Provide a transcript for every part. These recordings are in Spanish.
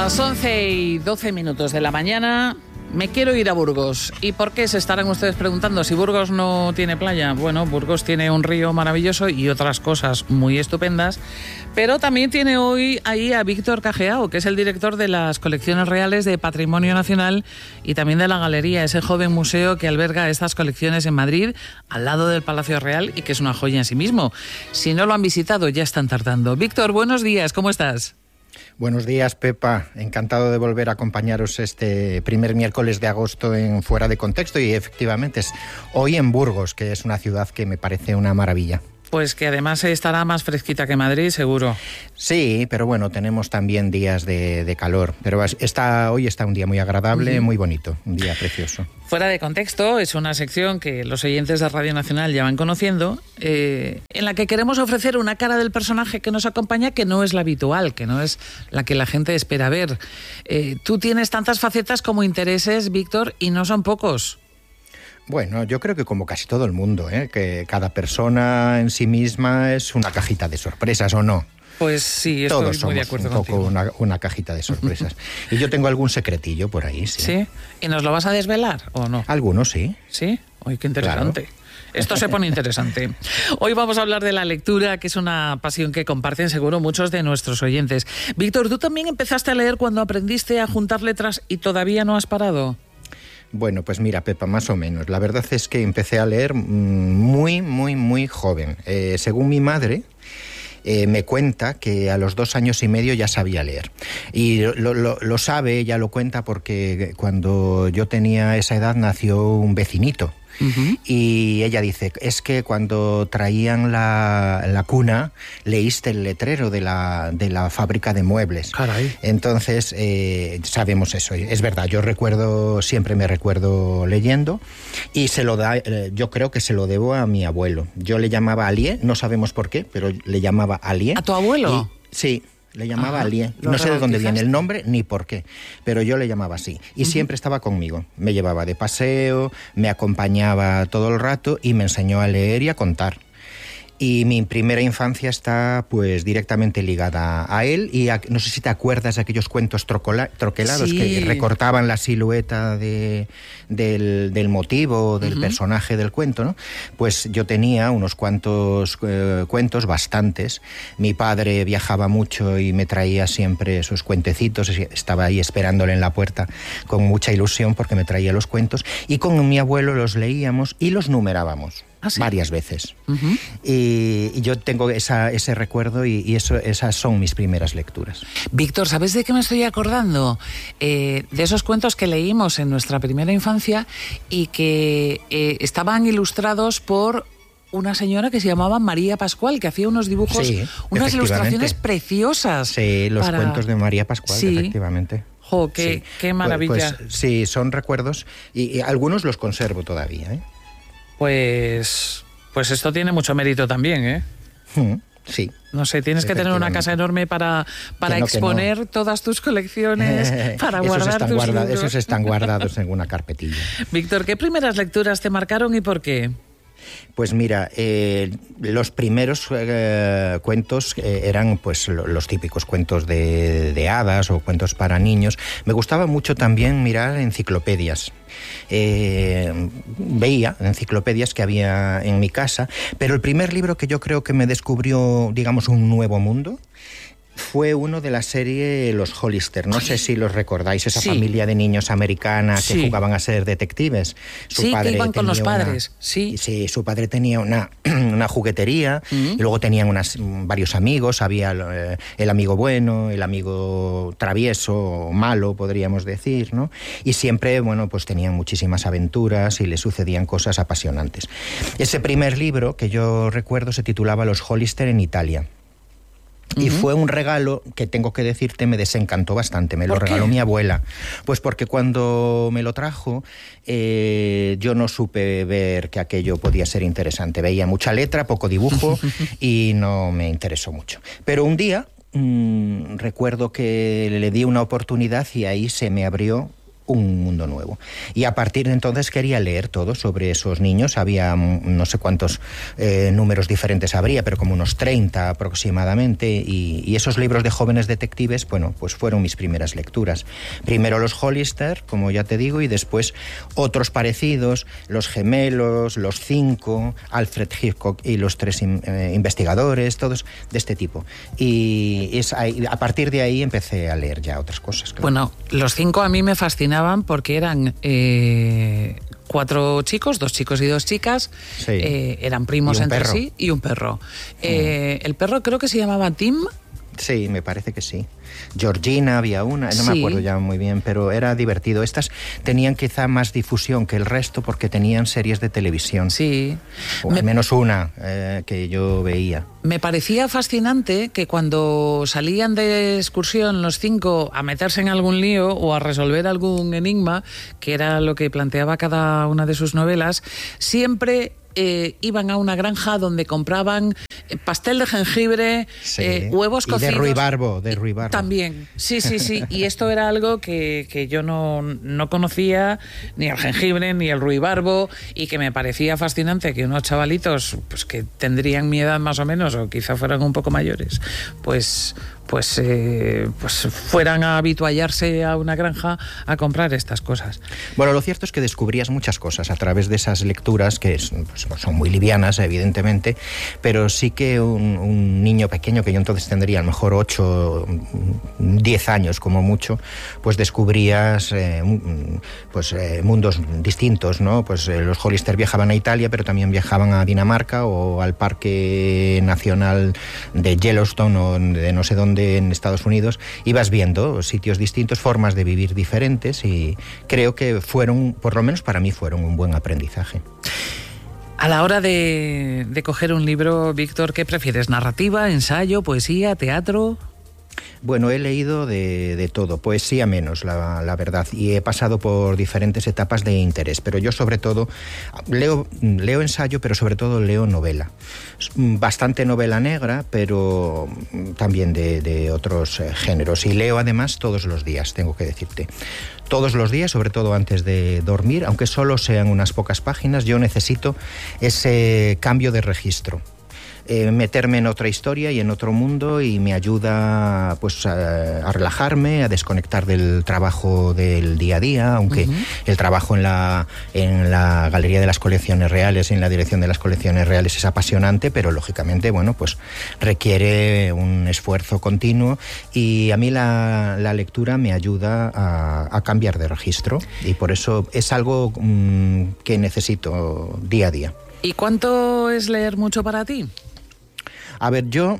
Las 11:12 de la mañana. Me quiero ir a Burgos. ¿Y por qué? Se estarán ustedes preguntando si Burgos no tiene playa. Bueno, Burgos tiene un río maravilloso y otras cosas muy estupendas, pero también tiene hoy ahí a Víctor Cajeao, que es el director de las colecciones reales de Patrimonio Nacional y también de la Galería, ese joven museo que alberga estas colecciones en Madrid, al lado del Palacio Real, y que es una joya en sí mismo. Si no lo han visitado, ya están tardando. Víctor, buenos días, ¿cómo estás? Buenos días, Pepa. Encantado de volver a acompañaros este primer miércoles de agosto en Fuera de Contexto, y efectivamente es hoy en Burgos, que es una ciudad que me parece una maravilla. Pues que además estará más fresquita que Madrid, seguro. Sí, pero bueno, tenemos también días de calor. Pero hoy está un día muy agradable, muy bonito, un día precioso. Fuera de Contexto es una sección que los oyentes de Radio Nacional ya van conociendo, en la que queremos ofrecer una cara del personaje que nos acompaña que no es la habitual, que no es la que la gente espera ver. Tú tienes tantas facetas como intereses, Víctor, y no son pocos. Bueno, yo creo que como casi todo el mundo, que cada persona en sí misma es una cajita de sorpresas, ¿o no? Pues sí, estoy Todos muy de somos acuerdo un poco contigo. una cajita de sorpresas. Y yo tengo algún secretillo por ahí, sí. ¿Sí? ¿Y nos lo vas a desvelar o no? Algunos sí. ¿Sí? ¡Ay, qué interesante! Claro. Esto se pone interesante. Hoy vamos a hablar de la lectura, que es una pasión que comparten seguro muchos de nuestros oyentes. Víctor, ¿tú también empezaste a leer cuando aprendiste a juntar letras y todavía no has parado? Bueno, pues mira, Pepa, más o menos. La verdad es que empecé a leer muy joven. Según mi madre, me cuenta que a los 2 años y medio ya sabía leer. Y lo sabe, ella lo cuenta porque cuando yo tenía esa edad nació un vecinito. Uh-huh. Y ella dice, es que cuando traían la cuna leíste el letrero de la fábrica de muebles. Caray. Entonces sabemos eso, es verdad. Siempre me recuerdo leyendo, y yo creo que se lo debo a mi abuelo. Yo le llamaba Alié, no sabemos por qué, pero le llamaba Alié. ¿A tu abuelo? Sí. Le llamaba Alié. No sé de dónde viene el nombre ni por qué, pero yo le llamaba así. Y siempre estaba conmigo. Me llevaba de paseo, me acompañaba todo el rato y me enseñó a leer y a contar. Y mi primera infancia está pues directamente ligada a él, y no sé si te acuerdas de aquellos cuentos troquelados, sí, que recortaban la silueta del motivo, del personaje del cuento, ¿no? Pues yo tenía unos cuantos cuentos, bastantes. Mi padre viajaba mucho y me traía siempre esos cuentecitos, estaba ahí esperándole en la puerta con mucha ilusión porque me traía los cuentos, y con mi abuelo los leíamos y los numerábamos. ¿Ah, sí? Varias veces. Uh-huh. Y yo tengo ese recuerdo, y esas son mis primeras lecturas. Víctor, ¿sabes de qué me estoy acordando? De esos cuentos que leímos en nuestra primera infancia y que estaban ilustrados por una señora que se llamaba María Pascual, que hacía unos dibujos, sí, unas ilustraciones preciosas. Sí, los cuentos de María Pascual, sí, efectivamente. ¡Jo, qué maravilla! Pues sí, son recuerdos, y algunos los conservo todavía, ¿eh? Pues esto tiene mucho mérito también, ¿eh? Sí. No sé, tienes que tener una casa enorme para exponer todas tus colecciones, para guardar tus libros. Esos están guardados en una carpetilla. Víctor, ¿qué primeras lecturas te marcaron y por qué? Pues mira, los primeros cuentos eran pues los típicos cuentos de hadas o cuentos para niños. Me gustaba mucho también mirar enciclopedias. Veía enciclopedias que había en mi casa, pero el primer libro que yo creo que me descubrió, digamos, un nuevo mundo fue uno de la serie Los Hollister. No sé si los recordáis, esa familia de niños americana que jugaban a ser detectives. Su padre que iban con los padres. Sí, su padre tenía una juguetería, y luego tenían varios amigos. Había el amigo bueno, el amigo travieso o malo, podríamos decir, ¿no? Y siempre, bueno, pues tenían muchísimas aventuras y les sucedían cosas apasionantes. Ese primer libro que yo recuerdo se titulaba Los Hollister en Italia. Y fue un regalo que, tengo que decirte, me desencantó bastante. Me lo regaló mi abuela. Pues porque cuando me lo trajo, yo no supe ver que aquello podía ser interesante. Veía mucha letra, poco dibujo y no me interesó mucho. Pero un día recuerdo que le di una oportunidad y ahí se me abrió un mundo nuevo. Y a partir de entonces quería leer todo sobre esos niños. Había no sé cuántos números diferentes habría, pero como unos 30 aproximadamente, y esos libros de jóvenes detectives, bueno, pues fueron mis primeras lecturas. Primero los Hollister, como ya te digo, y después otros parecidos, los Gemelos, los 5, Alfred Hitchcock y los 3 investigadores, todos de este tipo. Y a partir de ahí empecé a leer ya otras cosas. Claro. Bueno, los 5 a mí me fascinaban porque eran 4 chicos, 2 chicos y 2 chicas, sí. Eran primos entre perro. sí, y un perro. El perro creo que se llamaba Tim. Sí, me parece que sí. Georgina había una, no sí. me acuerdo ya muy bien, pero era divertido. Estas tenían quizá más difusión que el resto porque tenían series de televisión. Sí. O al menos una que yo veía. Me parecía fascinante que cuando salían de excursión los 5 a meterse en algún lío o a resolver algún enigma, que era lo que planteaba cada una de sus novelas, siempre iban a una granja donde compraban pastel de jengibre, sí. huevos cocidos. Y de ruibarbo. También, sí. Y esto era algo que yo no conocía, ni el jengibre, ni el ruibarbo, y que me parecía fascinante que unos chavalitos, pues que tendrían mi edad más o menos, o quizá fueran un poco mayores, pues fueran a habituallarse a una granja a comprar estas cosas. Bueno, lo cierto es que descubrías muchas cosas a través de esas lecturas que son muy livianas, evidentemente, pero sí que un niño pequeño, que yo entonces tendría a lo mejor 8, 10 años como mucho, pues descubrías mundos distintos, ¿no? Pues los Hollister viajaban a Italia, pero también viajaban a Dinamarca o al Parque Nacional de Yellowstone o de no sé dónde en Estados Unidos. Ibas viendo sitios distintos, formas de vivir diferentes, y creo que fueron, por lo menos para mí, fueron un buen aprendizaje. A la hora de coger un libro, Víctor, ¿qué prefieres? ¿Narrativa, ensayo, poesía, teatro? Bueno, he leído de todo, poesía menos, la verdad, y he pasado por diferentes etapas de interés, pero yo sobre todo leo ensayo, pero sobre todo leo novela. Bastante novela negra, pero también de otros géneros, y leo además todos los días, tengo que decirte. Todos los días, sobre todo antes de dormir, aunque solo sean unas pocas páginas, yo necesito ese cambio de registro. Meterme en otra historia y en otro mundo, y me ayuda pues a relajarme, a desconectar del trabajo del día a día, aunque el trabajo en la Galería de las Colecciones Reales y en la dirección de las Colecciones Reales es apasionante, pero lógicamente, bueno, pues requiere un esfuerzo continuo, y a mí la lectura me ayuda a cambiar de registro, y por eso es algo que necesito día a día. ¿Y cuánto es leer mucho para ti? A ver, yo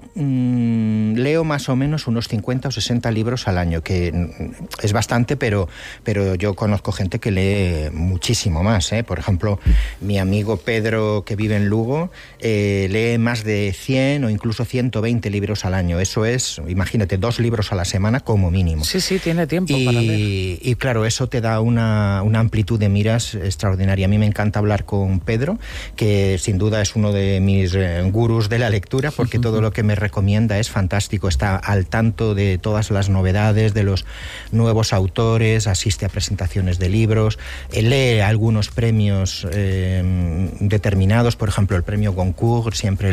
leo más o menos unos 50 o 60 libros al año, que es bastante, pero yo conozco gente que lee muchísimo más, ¿eh? Por ejemplo, mi amigo Pedro, que vive en Lugo, lee más de 100 o incluso 120 libros al año. Eso es, imagínate, 2 libros a la semana como mínimo. Sí, tiene tiempo para leer. Y claro, eso te da una amplitud de miras extraordinaria. A mí me encanta hablar con Pedro, que sin duda es uno de mis gurús de la lectura, porque todo lo que me recomienda es fantástico. Está al tanto de todas las novedades, de los nuevos autores, asiste a presentaciones de libros, lee algunos premios determinados, por ejemplo el premio Goncourt, siempre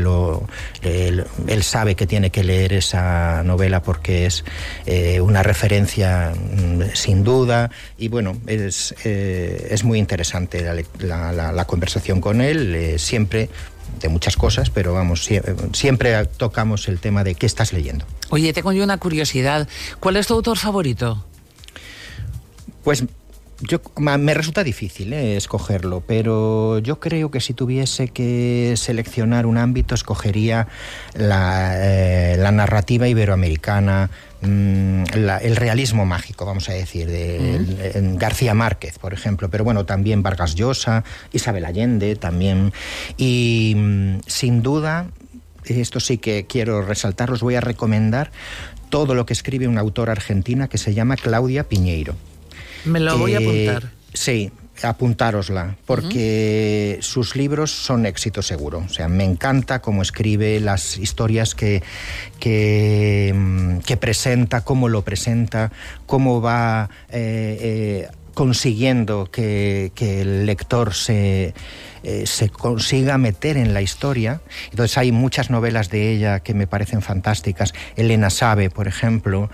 él sabe que tiene que leer esa novela porque es una referencia sin duda, y bueno, es muy interesante la conversación con él, siempre de muchas cosas, pero vamos, siempre tocamos el tema de qué estás leyendo. Oye, tengo yo una curiosidad. ¿Cuál es tu autor favorito? Pues me resulta difícil escogerlo, pero yo creo que si tuviese que seleccionar un ámbito, escogería la narrativa iberoamericana, el realismo mágico, vamos a decir, de García Márquez, por ejemplo, pero bueno, también Vargas Llosa, Isabel Allende también, y sin duda, esto sí que quiero resaltar, os voy a recomendar todo lo que escribe una autora argentina que se llama Claudia Piñeiro. Me lo voy a apuntar. Sí, apuntárosla, porque sus libros son éxito seguro. O sea, me encanta cómo escribe, las historias que presenta, cómo lo presenta, cómo va consiguiendo que el lector se consiga meter en la historia. Entonces hay muchas novelas de ella que me parecen fantásticas. Elena Sabe, por ejemplo,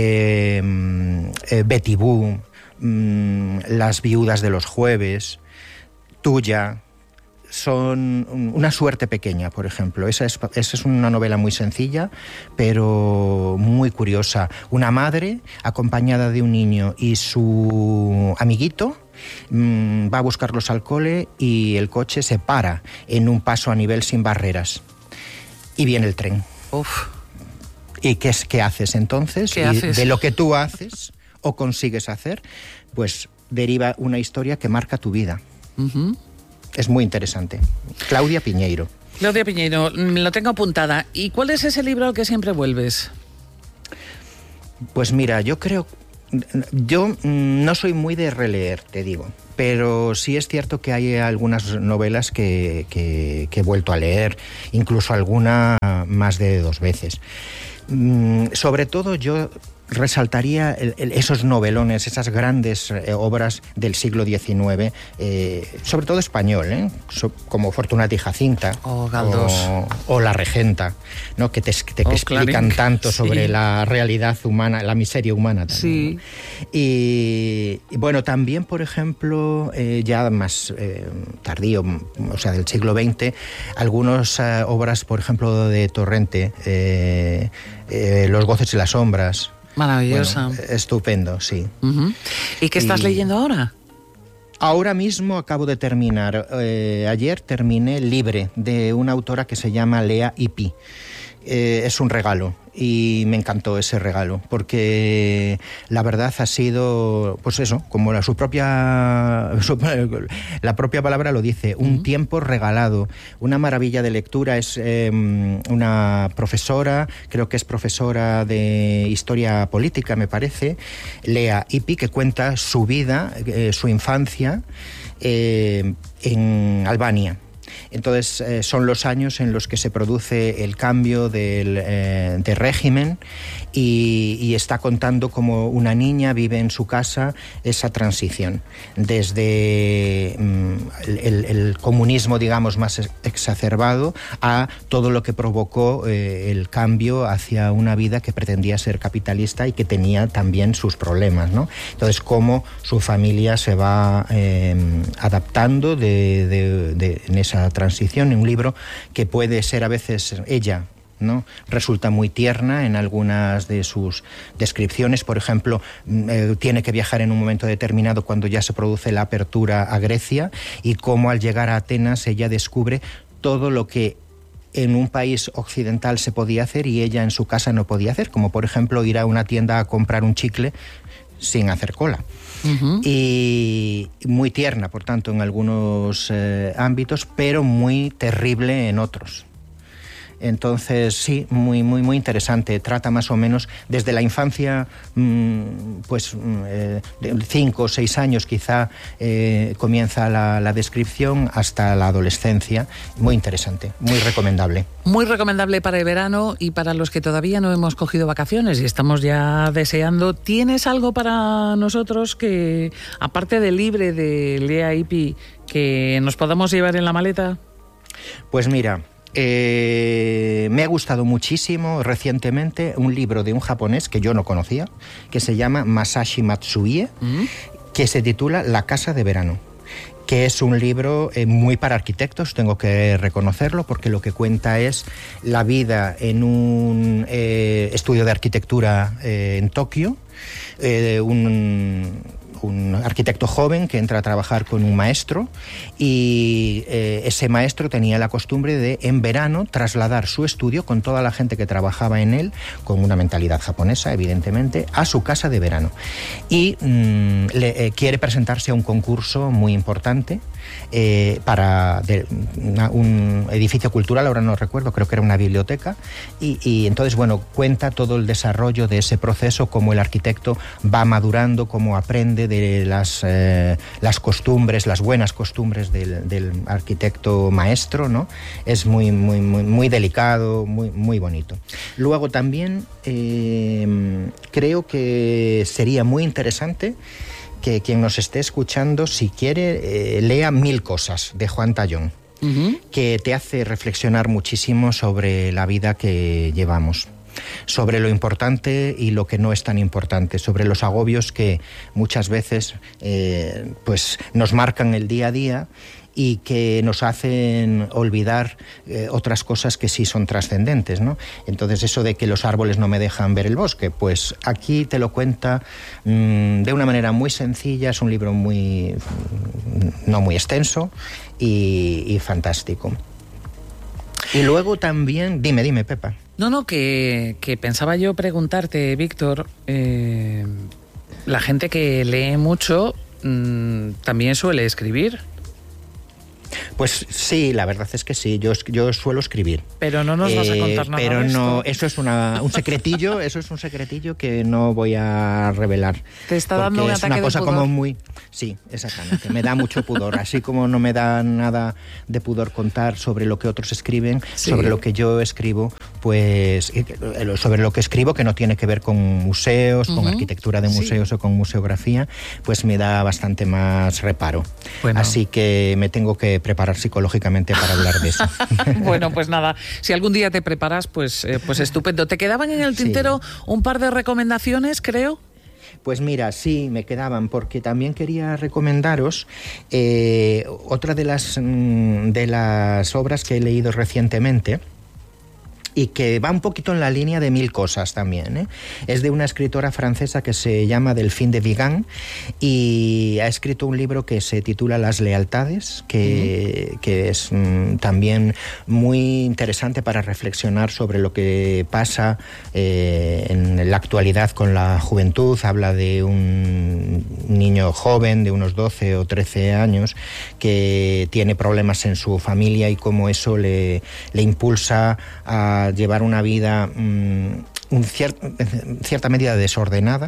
Betty Boo, Las viudas de los jueves, Tuya. Son Una suerte pequeña, por ejemplo. Esa es una novela muy sencilla, pero muy curiosa. Una madre acompañada de un niño y su amiguito va a buscarlos al cole y el coche se para en un paso a nivel sin barreras. Y viene el tren. Uf. ¿Y qué haces entonces? ¿Qué haces? De lo que tú haces o consigues hacer, pues deriva una historia que marca tu vida. Uh-huh. Es muy interesante. Claudia Piñeiro. Claudia Piñeiro, lo tengo apuntada. ¿Y cuál es ese libro al que siempre vuelves? Pues mira, yo no soy muy de releer, te digo, pero sí es cierto que hay algunas novelas que he vuelto a leer, incluso alguna más de 2 veces. Sobre todo yo resaltaría esos novelones, esas grandes obras del siglo XIX, sobre todo español, como Fortunata y Jacinta, o La Regenta, ¿no? que explican tanto sobre la realidad humana, la miseria humana también. Sí. ¿No? Y bueno, también, por ejemplo, ya más tardío, o sea, del siglo XX, algunas obras, por ejemplo, de Torrente, Los goces y las sombras. Maravillosa. Bueno, estupendo, sí. Uh-huh. ¿Y qué estás leyendo ahora? Ahora mismo acabo de terminar, ayer terminé Libre, de una autora que se llama Lea Ypi. Es un regalo y me encantó ese regalo porque la verdad ha sido, pues eso, como la propia palabra lo dice, un tiempo regalado, una maravilla de lectura. Es una profesora, creo que es profesora de historia política, me parece, Lea Ypi, que cuenta su vida, su infancia en Albania. Entonces son los años en los que se produce el cambio de régimen y está contando cómo una niña vive en su casa esa transición desde el comunismo, digamos, más exacerbado a todo lo que provocó el cambio hacia una vida que pretendía ser capitalista y que tenía también sus problemas, ¿no? Entonces cómo su familia se va adaptando en esa transición, en un libro que puede ser a veces ella, ¿no? Resulta muy tierna en algunas de sus descripciones. Por ejemplo, tiene que viajar en un momento determinado cuando ya se produce la apertura a Grecia y cómo al llegar a Atenas ella descubre todo lo que en un país occidental se podía hacer y ella en su casa no podía hacer, como por ejemplo ir a una tienda a comprar un chicle sin hacer cola. Uh-huh. Y muy tierna, por tanto, en algunos ámbitos, pero muy terrible en otros. Entonces, sí, muy, muy, muy interesante. Trata más o menos desde la infancia, de 5 o 6 años quizá comienza la descripción hasta la adolescencia. Muy interesante, muy recomendable. Muy recomendable para el verano y para los que todavía no hemos cogido vacaciones y estamos ya deseando. ¿Tienes algo para nosotros que, aparte del Libre de Lea Ypi, que nos podamos llevar en la maleta? Pues mira, me ha gustado muchísimo recientemente un libro de un japonés que yo no conocía, que se llama Masashi Matsuie, que se titula La casa de verano, que es un libro muy para arquitectos, tengo que reconocerlo, porque lo que cuenta es la vida en un estudio de arquitectura en Tokio, un arquitecto joven que entra a trabajar con un maestro y ese maestro tenía la costumbre de en verano trasladar su estudio con toda la gente que trabajaba en él, con una mentalidad japonesa evidentemente, a su casa de verano y quiere presentarse a un concurso muy importante para un edificio cultural, ahora no recuerdo, creo que era una biblioteca y entonces bueno, cuenta todo el desarrollo de ese proceso, cómo el arquitecto va madurando, cómo aprende de las costumbres, las buenas costumbres del arquitecto maestro, ¿no? Es muy, muy, muy, muy delicado, muy, muy bonito. Luego también creo que sería muy interesante que quien nos esté escuchando, si quiere, lea 1000 cosas de Juan Tallón, que te hace reflexionar muchísimo sobre la vida que llevamos, sobre lo importante y lo que no es tan importante, sobre los agobios que muchas veces pues nos marcan el día a día y que nos hacen olvidar otras cosas que sí son trascendentes, ¿no? Entonces, eso de que los árboles no me dejan ver el bosque, pues aquí te lo cuenta de una manera muy sencilla. Es un libro no muy extenso y fantástico. Y luego también... Dime, Pepa. No, que pensaba yo preguntarte, Víctor, la gente que lee mucho también suele escribir. Pues sí, la verdad es que sí, yo suelo escribir. Pero no nos vas a contar nada pero de no, esto. Eso es un secretillo, que no voy a revelar. Te está dando un ataque de pudor. Es una cosa como muy... Sí, exactamente, me da mucho pudor, así como no me da nada de pudor contar sobre lo que otros escriben, sí, sobre lo que yo escribo, pues sobre lo que escribo que no tiene que ver con museos, con arquitectura de museos, sí, o con museografía, pues me da bastante más reparo. Bueno. Así que me tengo que preparar psicológicamente para hablar de eso. Bueno, pues nada, si algún día te preparas, pues estupendo. ¿Te quedaban en el tintero un par de recomendaciones, creo? Pues mira, sí, me quedaban, porque también quería recomendaros otra de las obras que he leído recientemente, y que va un poquito en la línea de 1000 cosas también, ¿eh? Es de una escritora francesa que se llama Delphine de Vigan, y ha escrito un libro que se titula Las lealtades, que es también muy interesante para reflexionar sobre lo que pasa en la actualidad con la juventud. Habla de un niño joven de unos 12 o 13 años que tiene problemas en su familia y cómo eso le impulsa a llevar una vida en cierta medida desordenada,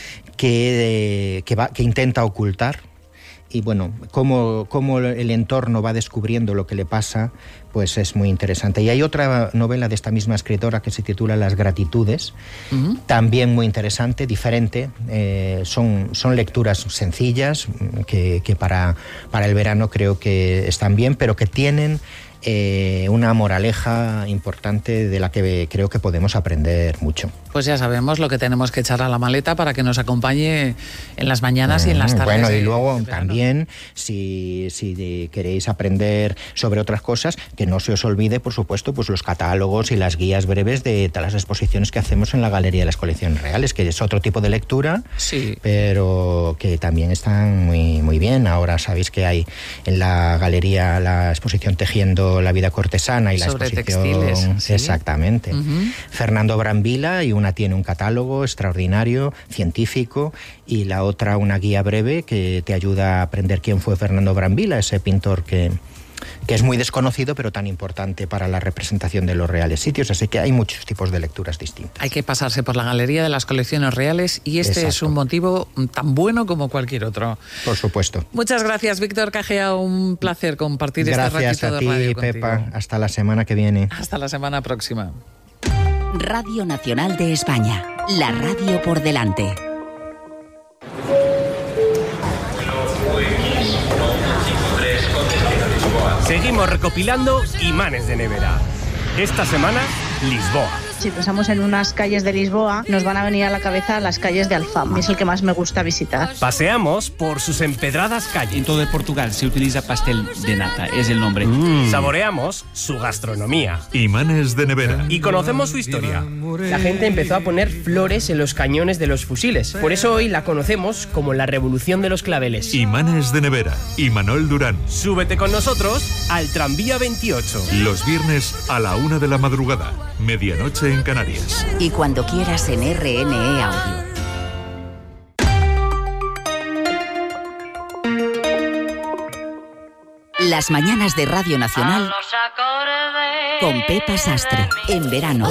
que intenta ocultar. Y bueno, cómo el entorno va descubriendo lo que le pasa, pues es muy interesante. Y hay otra novela de esta misma escritora que se titula Las gratitudes, también muy interesante, diferente. Son lecturas sencillas que para el verano creo que están bien, pero que tienen una moraleja importante de la que creo que podemos aprender mucho. Pues ya sabemos lo que tenemos que echar a la maleta para que nos acompañe en las mañanas y en las tardes. Bueno, y luego también, si queréis aprender sobre otras cosas, que no se os olvide, por supuesto, pues los catálogos y las guías breves de todas las exposiciones que hacemos en la Galería de las Colecciones Reales, que es otro tipo de lectura, sí, pero que también están muy, muy bien. Ahora sabéis que hay en la galería la exposición Tejiendo la vida cortesana y la sobre exposición textiles, ¿sí? Exactamente. Fernando Brambila, y una tiene un catálogo extraordinario, científico, y la otra una guía breve que te ayuda a aprender quién fue Fernando Brambila, ese pintor que es muy desconocido, pero tan importante para la representación de los reales sitios. Así que hay muchos tipos de lecturas distintas. Hay que pasarse por la Galería de las Colecciones Reales, y este Exacto. es un motivo tan bueno como cualquier otro. Por supuesto. Muchas gracias, Víctor Cagea. Un placer compartir este ratito de radio contigo. Gracias a ti, Pepa. Hasta la semana que viene. Hasta la semana próxima. Radio Nacional de España. La radio por delante. Seguimos recopilando imanes de nevera. Esta semana, Lisboa. Si pensamos en unas calles de Lisboa, nos van a venir a la cabeza las calles de Alfama. Es el que más me gusta visitar. Paseamos por sus empedradas calles. En todo Portugal se utiliza pastel de nata, es el nombre. Saboreamos su gastronomía. Imanes de nevera. Y conocemos su historia. La gente empezó a poner flores en los cañones de los fusiles. Por eso hoy la conocemos como la Revolución de los Claveles. Imanes de nevera. Imanol Durán. Súbete con nosotros al tranvía 28. Los viernes a la 1 de la madrugada. Medianoche en Canarias. Y cuando quieras en RNE Audio. Las mañanas de Radio Nacional con Pepa Sastre. En verano.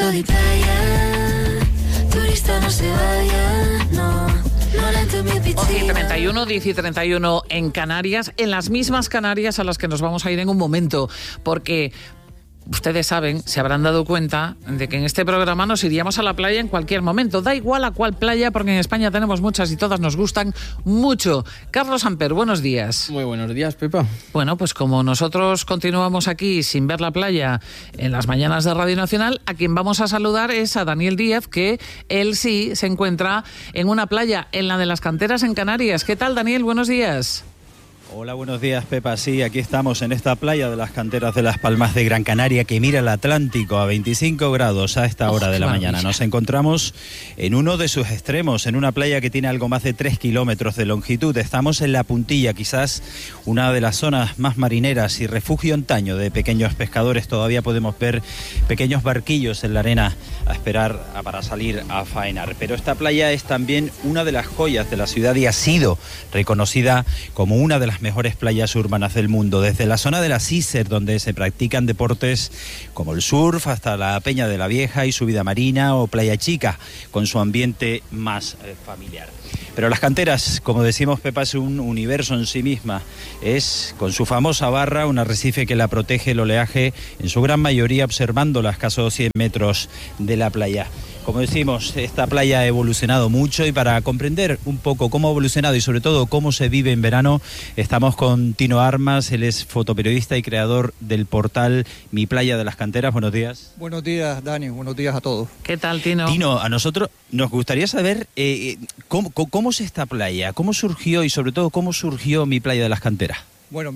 11:31, 10:31 en Canarias, en las mismas Canarias a las que nos vamos a ir en un momento, porque ustedes saben, se habrán dado cuenta de que en este programa nos iríamos a la playa en cualquier momento. Da igual a cuál playa, porque en España tenemos muchas y todas nos gustan mucho. Carlos Amper, buenos días. Muy buenos días, Pepa. Bueno, pues como nosotros continuamos aquí sin ver la playa en las mañanas de Radio Nacional, a quien vamos a saludar es a Daniel Díaz, que él sí se encuentra en una playa, en la de las Canteras en Canarias. ¿Qué tal, Daniel? Buenos días. Hola, buenos días, Pepa. Sí, aquí estamos en esta playa de las Canteras de Las Palmas de Gran Canaria, que mira el Atlántico a 25 grados a esta hora de la mañana. Nos encontramos en uno de sus extremos, en una playa que tiene algo más de 3 kilómetros de longitud. Estamos en la puntilla, quizás una de las zonas más marineras y refugio antaño de pequeños pescadores. Todavía podemos ver pequeños barquillos en la arena a esperar para salir a faenar. Pero esta playa es también una de las joyas de la ciudad y ha sido reconocida como una de las mejores playas urbanas del mundo, desde la zona de la Cícer, donde se practican deportes como el surf, hasta la Peña de la Vieja y su vida marina, o Playa Chica, con su ambiente más familiar. Pero las Canteras, como decimos, Pepa, es un universo en sí misma. Es, con su famosa barra, un arrecife que la protege el oleaje, en su gran mayoría observando a escasos 100 metros de la playa. Como decimos, esta playa ha evolucionado mucho, y para comprender un poco cómo ha evolucionado y sobre todo cómo se vive en verano, estamos con Tino Armas. Él es fotoperiodista y creador del portal Mi Playa de las Canteras. Buenos días. Buenos días, Dani. Buenos días a todos. ¿Qué tal, Tino? Tino, a nosotros nos gustaría saber cómo es esta playa, cómo surgió y sobre todo cómo surgió Mi Playa de las Canteras. Bueno,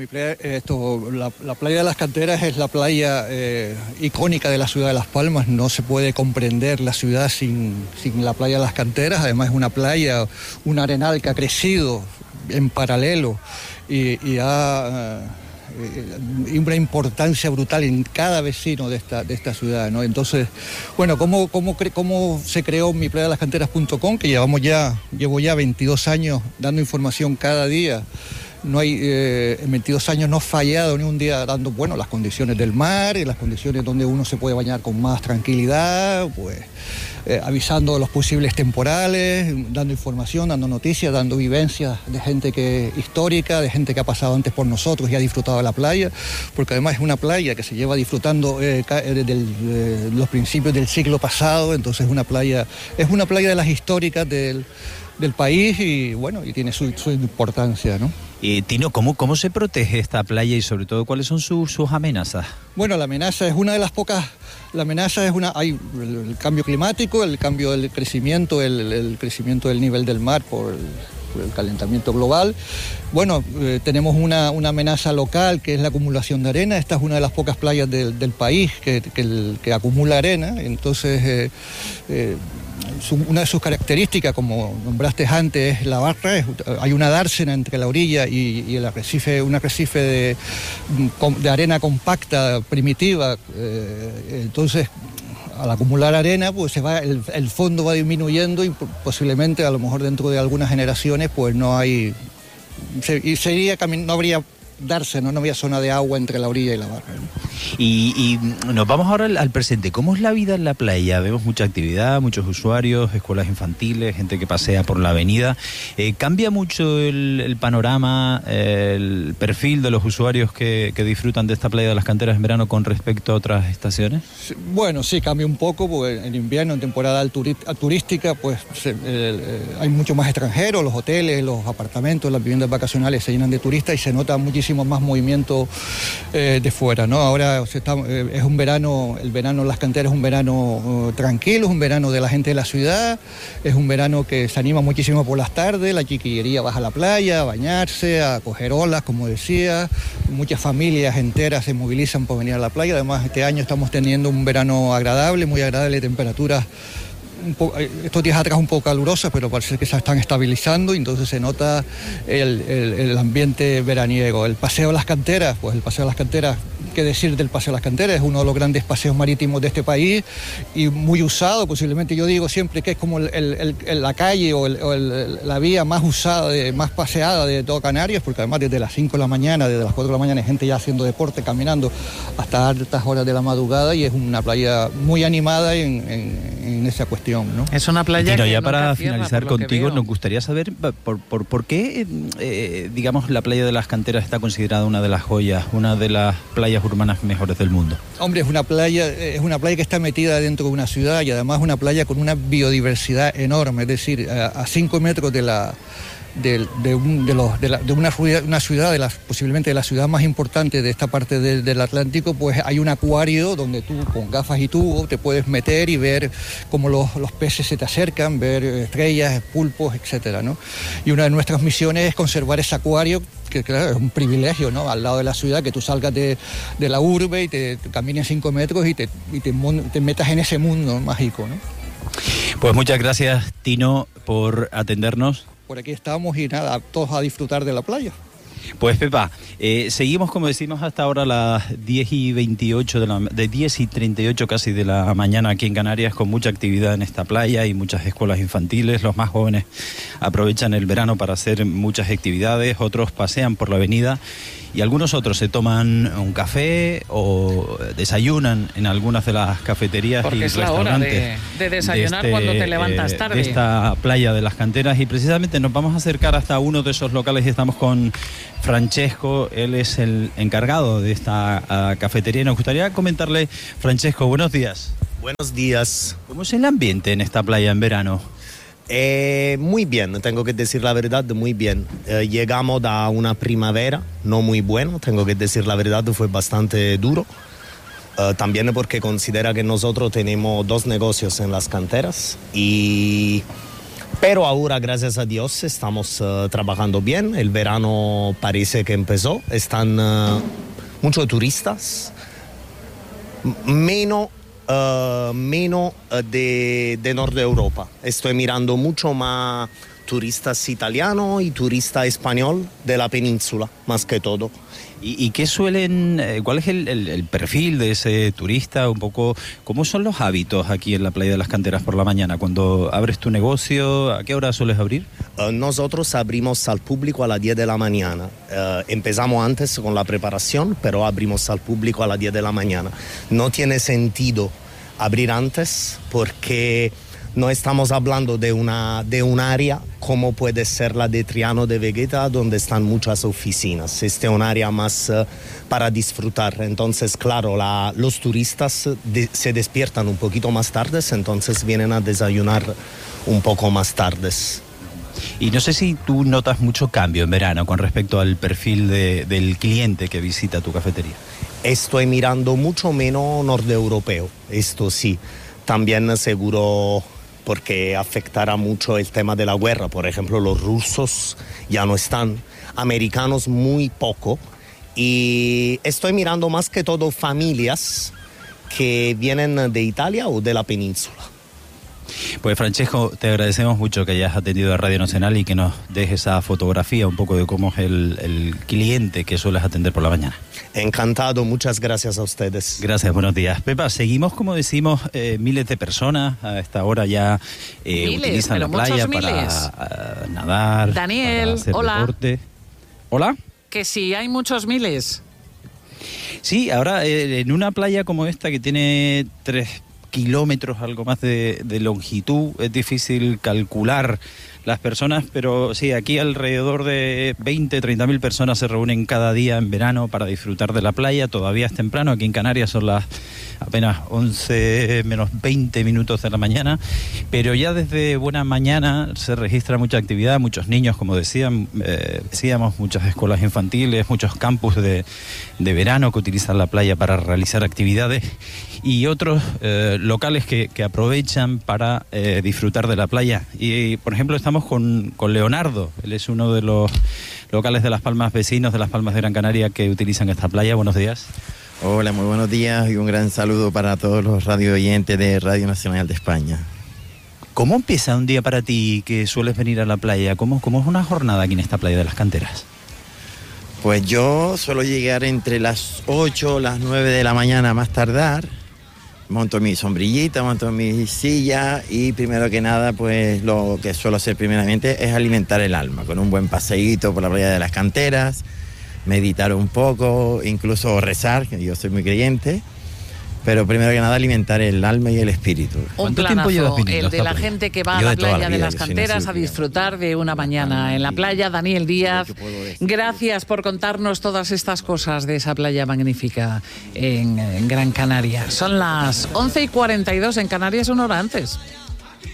la playa de las Canteras es la playa icónica de la ciudad de Las Palmas. No se puede comprender la ciudad sin la playa de las Canteras. Además es una playa, un arenal que ha crecido en paralelo y ha una importancia brutal en cada vecino de esta ciudad, ¿no? Entonces, bueno, ¿cómo se creó miplayadelascanteras.com? Que llevo ya 22 años dando información cada día. No hay, en 22 años no he fallado ni un día dando, las condiciones del mar y las condiciones donde uno se puede bañar con más tranquilidad, avisando de los posibles temporales, dando información, dando noticias, dando vivencias de gente histórica, de gente que ha pasado antes por nosotros y ha disfrutado de la playa, porque además es una playa que se lleva disfrutando desde los principios del siglo pasado. Entonces es una playa de las históricas del país y tiene su importancia, ¿no? Tino, ¿cómo se protege esta playa y sobre todo cuáles son sus amenazas? Bueno, la amenaza es una de las pocas. Hay el cambio climático, el cambio del crecimiento, el crecimiento del nivel del mar por el calentamiento global. Tenemos una amenaza local, que es la acumulación de arena. Esta es una de las pocas playas del país que acumula arena. Entonces, una de sus características, como nombraste antes, es la barra. Hay una dársena entre la orilla y el arrecife, un arrecife de arena compacta, primitiva. Entonces, al acumular arena, el fondo va disminuyendo y posiblemente, a lo mejor dentro de algunas generaciones, no habría dársena, no había zona de agua entre la orilla y la barra, ¿no? Y nos vamos ahora al presente. ¿Cómo es la vida en la playa? Vemos mucha actividad, muchos usuarios, escuelas infantiles, gente que pasea por la avenida. ¿Cambia mucho el panorama, el perfil de los usuarios que disfrutan de esta playa de las Canteras en verano con respecto a otras estaciones? Sí, cambia un poco, porque en invierno, en temporada turística, hay mucho más extranjeros, los hoteles, los apartamentos, las viviendas vacacionales se llenan de turistas y se nota muchísimo más movimiento de fuera, ¿no? Ahora es un verano, el verano en las Canteras es un verano tranquilo, es un verano de la gente de la ciudad, es un verano que se anima muchísimo por las tardes, la chiquillería baja a la playa a bañarse, a coger olas, como decía, muchas familias enteras se movilizan por venir a la playa. Además, este año estamos teniendo un verano agradable, muy agradable, temperaturas estos días atrás un poco calurosas, pero parece que se están estabilizando y entonces se nota el ambiente veraniego. El Paseo de las Canteras, ¿qué decir del Paseo de las Canteras? Es uno de los grandes paseos marítimos de este país y muy usado, posiblemente. Yo digo siempre que es como la calle o la vía más usada, más paseada de todo Canarias, porque además desde las 5 de la mañana, desde las 4 de la mañana hay gente ya haciendo deporte, caminando hasta altas horas de la madurada, y es una playa muy animada en esa cuestión, ¿no? Es una playa Tino, que ya no para te cierra, finalizar por lo que contigo, veo. nos gustaría saber por qué, digamos, la playa de las Canteras está considerada una de las joyas, una de las playas playas urbanas mejores del mundo. Hombre, es una playa que está metida dentro de una ciudad y además una playa con una biodiversidad enorme, es decir, a 5 metros de una ciudad, posiblemente de la ciudad más importante de esta parte del Atlántico, pues hay un acuario donde tú con gafas y tubo te puedes meter y ver cómo los peces se te acercan, ver estrellas, pulpos, etcétera, ¿no? Y una de nuestras misiones es conservar ese acuario, que claro, es un privilegio, ¿no? Al lado de la ciudad, que tú salgas de la urbe y te camines 5 metros y te metas en ese mundo mágico, ¿no? Pues muchas gracias, Tino, por atendernos. Por aquí estamos y nada, todos a disfrutar de la playa. Pues Pepa, seguimos como decimos hasta ahora a las 10:28 de 10:38 casi de la mañana aquí en Canarias, con mucha actividad en esta playa y muchas escuelas infantiles. Los más jóvenes aprovechan el verano para hacer muchas actividades, otros pasean por la avenida y algunos otros se toman un café o desayunan en algunas de las cafeterías porque y es la hora restaurantes de desayunar cuando te levantas tarde. De esta playa de las canteras, y precisamente nos vamos a acercar hasta uno de esos locales y estamos con Francesco. Él es el encargado de esta cafetería. Nos gustaría comentarle, Francesco, buenos días. Buenos días. ¿Cómo es el ambiente en esta playa en verano? Muy bien, tengo que decir la verdad, muy bien. Llegamos a una primavera no muy buena, tengo que decir la verdad, fue bastante duro. También porque considera que nosotros tenemos 2 negocios en las canteras, pero ahora, gracias a Dios, estamos trabajando bien. El verano parece que empezó, están muchos turistas, menos de Norte de Europa. Estoy mirando mucho más turistas italianos y turistas español de la península, más que todo. ¿Y qué cuál es el perfil de ese turista? Un poco, ¿cómo son los hábitos aquí en la playa de las canteras por la mañana? Cuando abres tu negocio, ¿a qué hora sueles abrir? Nosotros abrimos al público a las 10 de la mañana. Empezamos antes con la preparación, pero abrimos al público a las 10 de la mañana. No tiene sentido abrir antes porque no estamos hablando de un área como puede ser la de Triano de Vegeta, donde están muchas oficinas. Este es un área más para disfrutar. Entonces, claro, los turistas se despiertan un poquito más tardes, entonces vienen a desayunar un poco más tardes. Y no sé si tú notas mucho cambio en verano con respecto al perfil del cliente que visita tu cafetería. Estoy mirando mucho menos norte europeo, esto sí. También seguro porque afectará mucho el tema de la guerra. Por ejemplo, los rusos ya no están, americanos muy poco. Y estoy mirando más que todo familias que vienen de Italia o de la península. Pues Francesco, te agradecemos mucho que hayas atendido a Radio Nacional y que nos dejes esa fotografía un poco de cómo es el cliente que sueles atender por la mañana. Encantado, muchas gracias a ustedes. Gracias, buenos días. Pepa, seguimos, como decimos, miles de personas a esta hora ya utilizan la playa para nadar, Daniel, para hacer hola. deporte. ¿Hola? Que sí, hay muchos miles. Sí, ahora en una playa como esta que tiene 3 kilómetros, algo más de longitud, es difícil calcular las personas, pero sí, aquí alrededor de 20-30.000 personas se reúnen cada día en verano para disfrutar de la playa. Todavía es temprano, aquí en Canarias son las apenas 11 menos 20 minutos de la mañana, pero ya desde buena mañana se registra mucha actividad, muchos niños, como decíamos, muchas escuelas infantiles, muchos campus de verano que utilizan la playa para realizar actividades y otros locales que aprovechan para disfrutar de la playa. Y, por ejemplo, estamos con Leonardo. Él es uno de los locales de Las Palmas, vecinos de Las Palmas de Gran Canaria, que utilizan esta playa. Buenos días. Hola, muy buenos días y un gran saludo para todos los radio oyentes de Radio Nacional de España. ¿Cómo empieza un día para ti que sueles venir a la playa? ¿Cómo es una jornada aquí en esta playa de las canteras? Pues yo suelo llegar entre las 8 o las 9 de la mañana más tardar. Monto mi sombrillita, monto mi silla y primero que nada, pues lo que suelo hacer primeramente es alimentar el alma con un buen paseíto por la playa de las canteras, meditar un poco, incluso rezar, que yo soy muy creyente, pero primero que nada alimentar el alma y el espíritu. Un planazo, el de la gente que va a la playa de las Canteras a disfrutar de una mañana en la playa. Daniel Díaz, gracias por contarnos todas estas cosas de esa playa magnífica en Gran Canaria. Son las 11:42 en Canarias, una hora antes.